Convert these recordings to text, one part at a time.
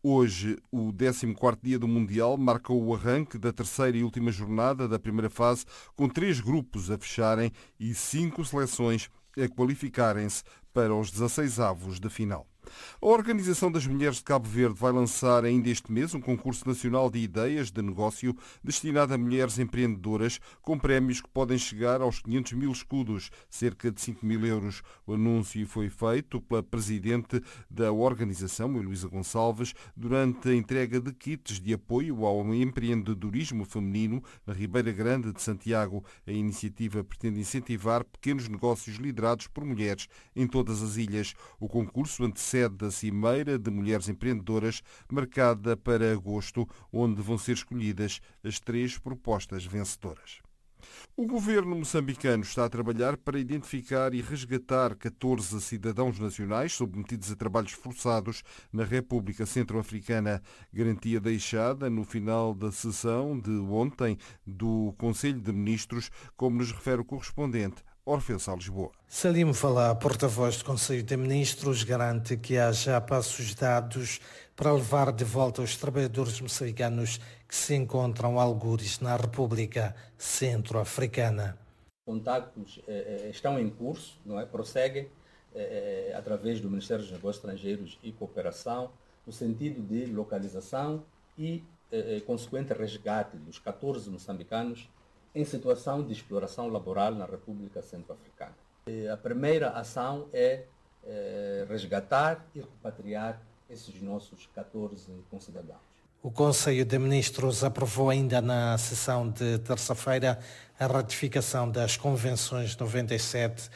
Hoje, o 14º dia do Mundial marca o arranque da terceira e última jornada da primeira fase, com 3 grupos a fecharem e 5 seleções a qualificarem-se para os 16avos de final. A Organização das Mulheres de Cabo Verde vai lançar ainda este mês um concurso nacional de ideias de negócio destinado a mulheres empreendedoras, com prémios que podem chegar aos 500 mil escudos, cerca de 5 mil euros. O anúncio foi feito pela presidente da organização, Heloísa Gonçalves, durante a entrega de kits de apoio ao empreendedorismo feminino na Ribeira Grande de Santiago. A iniciativa pretende incentivar pequenos negócios liderados por mulheres em todas as ilhas. O concurso antecede da Cimeira de Mulheres Empreendedoras, marcada para agosto, onde vão ser escolhidas as 3 propostas vencedoras. O governo moçambicano está a trabalhar para identificar e resgatar 14 cidadãos nacionais submetidos a trabalhos forçados na República Centro-Africana. Garantia deixada no final da sessão de ontem do Conselho de Ministros, como nos refere o correspondente Orfeu Sá Lisboa. Salim Falá, porta-voz do Conselho de Ministros, garante que há já passos dados para levar de volta os trabalhadores moçambicanos que se encontram algures na República Centro-Africana. Contactos estão em curso, não é? Prosseguem através do Ministério dos Negócios Estrangeiros e Cooperação, no sentido de localização e consequente resgate dos 14 moçambicanos em situação de exploração laboral na República Centro-Africana. A primeira ação é resgatar e repatriar esses nossos 14 concidadãos. O Conselho de Ministros aprovou ainda na sessão de terça-feira a ratificação das Convenções 97,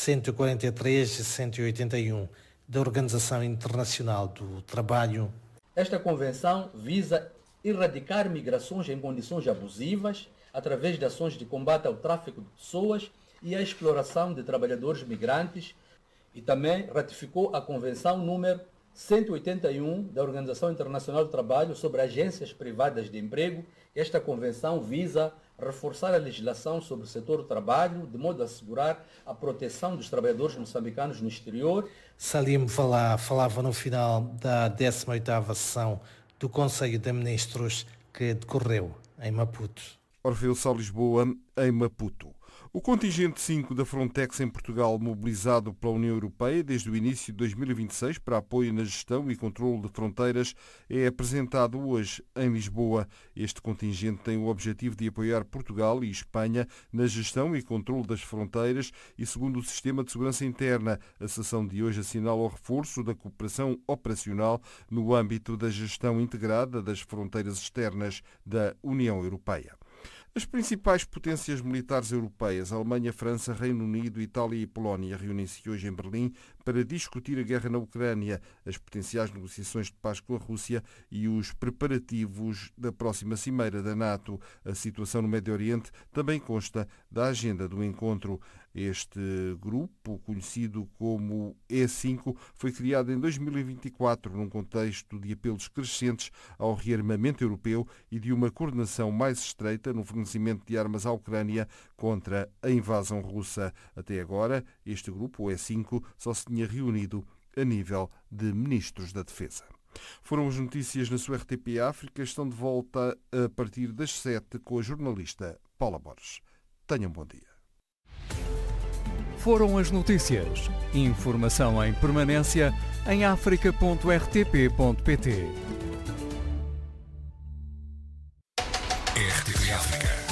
143 e 181 da Organização Internacional do Trabalho. Esta convenção visa erradicar migrações em condições abusivas através de ações de combate ao tráfico de pessoas e à exploração de trabalhadores migrantes, e também ratificou a Convenção número 181 da Organização Internacional do Trabalho sobre agências privadas de emprego. Esta convenção visa reforçar a legislação sobre o setor do trabalho, de modo a assegurar a proteção dos trabalhadores moçambicanos no exterior. Salim falava no final da 18ª sessão do Conselho de Ministros que decorreu em Maputo. Orfeu Sá Lisboa, em Maputo. O contingente 5 da Frontex em Portugal, mobilizado pela União Europeia desde o início de 2026 para apoio na gestão e controle de fronteiras, é apresentado hoje em Lisboa. Este contingente tem o objetivo de apoiar Portugal e Espanha na gestão e controle das fronteiras e, segundo o Sistema de Segurança Interna, a sessão de hoje assinala o reforço da cooperação operacional no âmbito da gestão integrada das fronteiras externas da União Europeia. As principais potências militares europeias, Alemanha, França, Reino Unido, Itália e Polónia, reúnem-se hoje em Berlim para discutir a guerra na Ucrânia, as potenciais negociações de paz com a Rússia e os preparativos da próxima cimeira da NATO. A situação no Médio Oriente também consta da agenda do encontro. Este grupo, conhecido como E5, foi criado em 2024 num contexto de apelos crescentes ao rearmamento europeu e de uma coordenação mais estreita no fornecimento de armas à Ucrânia contra a invasão russa. Até agora, este grupo, o E5, só se tinha reunido a nível de ministros da Defesa. Foram as notícias na sua RTP África. Estão de volta a partir das 7 com a jornalista Paula Borges. Tenham um bom dia. Foram as notícias. Informação em permanência em africa.rtp.pt. RTP África.